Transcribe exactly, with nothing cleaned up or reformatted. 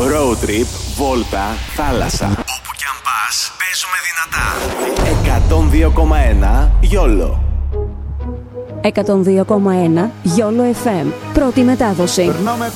Road trip, βόλτα, θάλασσα. Όπου κι αν πας, παίζουμε δυνατά. εκατόν δύο κόμμα ένα YOLO. εκατόν δύο κόμμα ένα YOLO εφ εμ. Πρώτη μετάδοση.